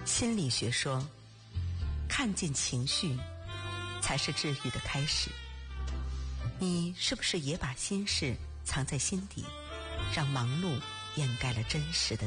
心理学说，看见情绪才是治愈的开始。你是不是也把心事藏在心底，让忙碌掩盖了真实的